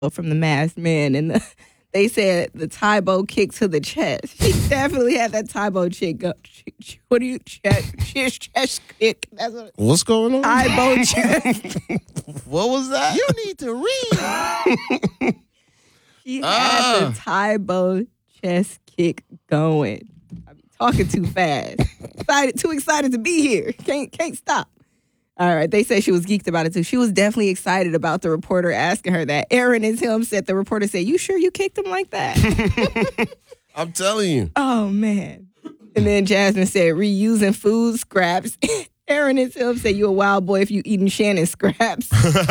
from The Masked Man, and they said the Tybo kick to the chest. She definitely had that Tybo chick go. What do you chest kick? That's what. What's going on? Tybo chest. What was that? You need to read. She had the Tybo chest kick going. I be talking too fast. Too excited to be here. Can't stop. All right. They said she was geeked about it too. She was definitely excited about the reporter asking her that. Aaron is him said the reporter said, "You sure you kicked him like that?" I'm telling you. Oh man. And then Jasmine said, reusing food scraps. Aaron is him said, "You a wild boy if you eating Shannon scraps."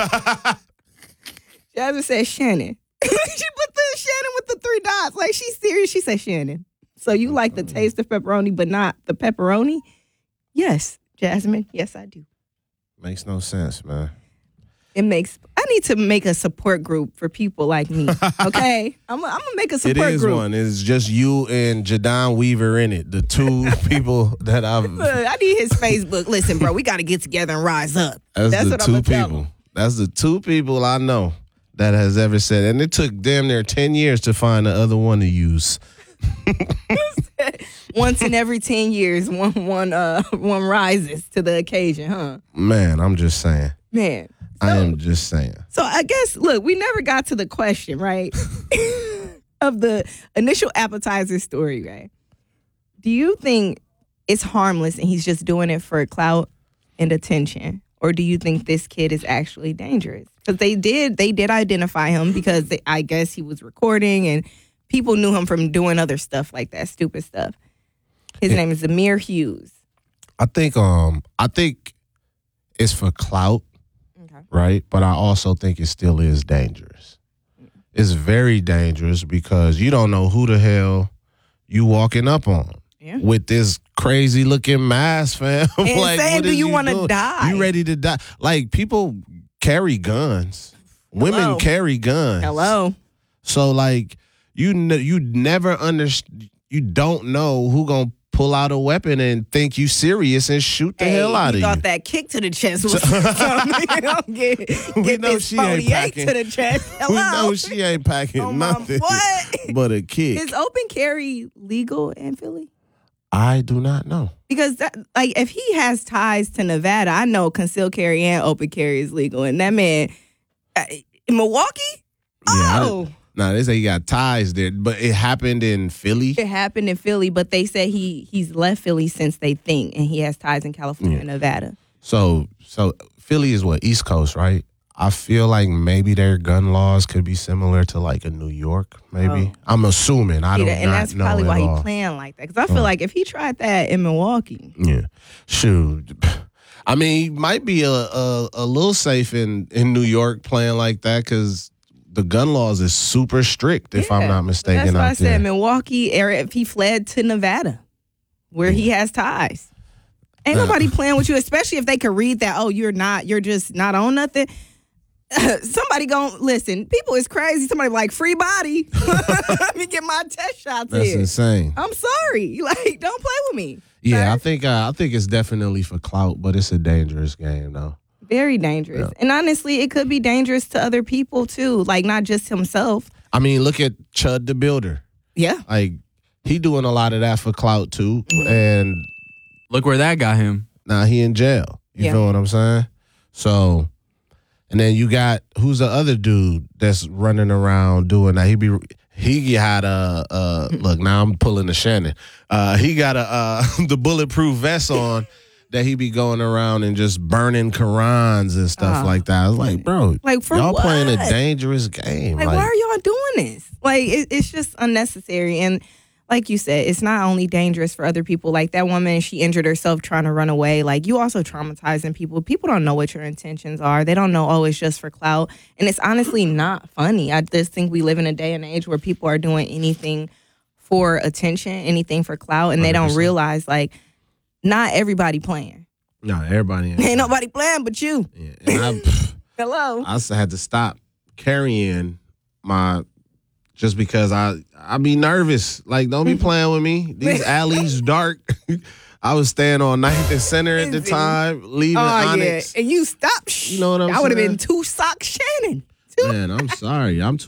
Jasmine said, "Shannon." She put the Shannon with the 3 dots. Like, she's serious. She said, "Shannon. So you like the taste of pepperoni, but not the pepperoni?" Yes, Jasmine. Yes, I do. Makes no sense, man. I need to make a support group for people like me. Okay? I'm gonna make a support group. It is one. It's just you and Jadon Weaver in it. The 2 people that I've. Look, I need his Facebook. Listen, bro, we got to get together and rise up. That's the what 2 I'm gonna people. That's the 2 people I know that has ever said. And it took damn near 10 years to find the other one to use. Once in every 10 years, one rises to the occasion, huh? Man, I'm just saying. Man. I am just saying. So I guess, look, we never got to the question, right? Of the initial appetizer story, right? Do you think it's harmless and he's just doing it for clout and attention? Or do you think this kid is actually dangerous? Because they did identify him because I guess he was recording and people knew him from doing other stuff like that, stupid stuff. His name is Amir Hughes. I think it's for clout, right? But I also think it still is dangerous. It's very dangerous because you don't know who the hell you walking up on with this crazy looking mask, fam. And like, saying, do you want to doing? die? You ready to die? Like, people carry guns. Women carry guns. Hello. So, like, you never understand. You don't know who gonna pull out a weapon and think you serious and shoot the hell out of you. Thought that kick to the chest was something. Get know this she ain't 48 packing. to the chest. Hello. We know she ain't packing nothing but a kick. Is open carry legal in Philly? I do not know. Because if he has ties to Nevada, I know concealed carry and open carry is legal. And that man, in Milwaukee? Yeah, they say he got ties there, but it happened in Philly. It happened in Philly, but they said he's left Philly since they think, and he has ties in California and Nevada. So Philly is what, East Coast, right? I feel like maybe their gun laws could be similar to like a New York, maybe. I'm assuming. I don't know. And that's probably why he's playing like that. Because I feel like if he tried that in Milwaukee. Yeah. Shoot. I mean, he might be a little safe in New York playing like that because the gun laws is super strict, if I'm not mistaken. That's why I said Milwaukee area, if he fled to Nevada, where he has ties. Ain't nobody playing with you, especially if they could read that, you're just not on nothing. Somebody listen, people is crazy. Somebody like, free body. Let me get my test shots That's insane. I'm sorry. Like, don't play with me. Yeah, I think it's definitely for clout, but it's a dangerous game, though. Very dangerous. Yeah. And honestly, it could be dangerous to other people, too. Like, not just himself. I mean, look at Chud the Builder. Yeah. Like, he doing a lot of that for clout, too. Mm-hmm. And look where that got him. Now he in jail. You feel what I'm saying? So, and then you got, who's the other dude that's running around doing that? He had look, now I'm pulling the Shannon. He got the bulletproof vest on that he be going around and just burning Qurans and stuff like that. I was like, bro, like, for y'all what? Playing a dangerous game. Like, why are y'all doing this? Like, it's just unnecessary. And like you said, it's not only dangerous for other people. Like that woman, she injured herself trying to run away. Like, you also traumatizing people. People don't know what your intentions are. They don't know, it's just for clout. And it's honestly not funny. I just think we live in a day and age where people are doing anything for attention, anything for clout, and 100%. They don't realize, like, not everybody playing. No, everybody ain't nobody playing but you. Yeah. And Hello. I had to stop carrying just because I be nervous. Like, don't be playing with me. These alleys dark. I was staying on 9th and Center at the time, leaving Onyx. Yeah. And you stopped. You know what I'm saying? I would have been 2 socks Shannon. Man, I'm sorry. I'm too